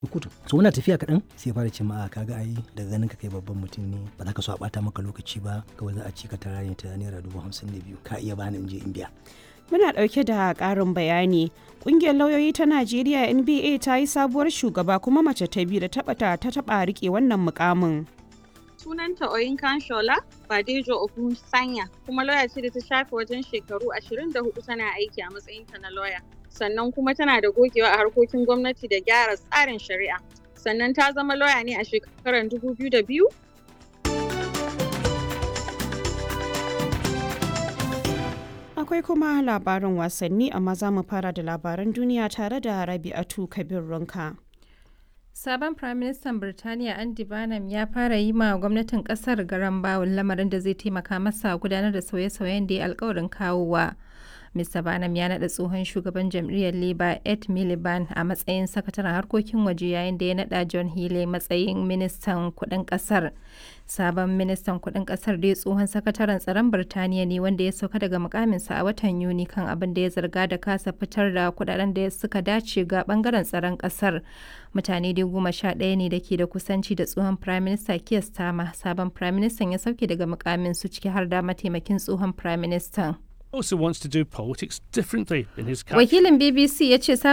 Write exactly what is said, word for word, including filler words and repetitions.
Kutu. So muna tafiya kaɗan sai fara ce ma kaga ai daga ganin ka kai babban mutum ne ba za ka so a ɓata maka lokaci ba kawai za a ci ka tara ne ta naira dubu hamsin da biyu ka iya bani in je in biya. Muna ɗauke da ƙarin bayani. Ƙungiyar lauyoyi ta Najeriya N B A ta yi sabuwar shugaba kuma mace ta biyu da taɓa ta taɓa riƙe wannan mukamin. Sunanta Oyinkan Shola Badejo Ogunsanya kuma lauya ce da ta shafe wajen shekaru ashirin da hudu tana aiki a matsayinta na lauya. Sannan kuma tana da gogewa a harkokin gwamnati da gyara tsarin shari'a. Sannan ta zama lauya ne a shekarar dubu biyu da biyu. Akwai kuma labarin wasanni amma za mu fara da labaran duniya tare da Rabi'atu Kabir Runka. Sabon Firaministan Birtaniya Andy Burnham ya fara yi ma gwamnatin kasar garan bawul, lamarin da zai taimaka masa gudanar da sauye-sauyen da ya alkawarin kawowa. Mr Burnham ya naɗa tsohon shugaban jam'iyyar Labour Ed Miliband a matsayin sakataren harkokin waje yayin da ya naɗa John Healey matsayin ministan kuɗin ƙasar. Sabon ministan kuɗin ƙasar dai tsohon sakataren tsaron Birtaniya ne wanda ya sauka daga mukaminsa a watan Yuni kan abin da ya zarga da kasa fitar da kuɗaɗen da suka dace ga ɓangaren tsaron ƙasar. Mutane dai goma sha ɗaya ne da ke da kusanci da tsohon Prime Minister Keir Starmer. Sabon Prime Minister ya sauke daga mukamin su ciki har da mataimakin tsohon Prime Minister. Also wants to do politics differently in his country. Wakilin B B C ya ce